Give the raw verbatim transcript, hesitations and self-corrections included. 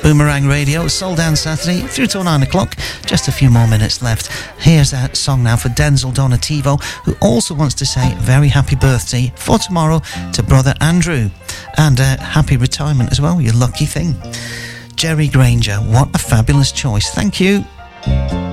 Boomerang Radio, Soul Down Saturday, through till nine o'clock. Just a few more minutes left. Here's that song now for Denzel Donativo, who also wants to say very happy birthday for tomorrow to brother Andrew. And uh, happy retirement as well, you lucky thing. Jerry Granger, what a fabulous choice. Thank you.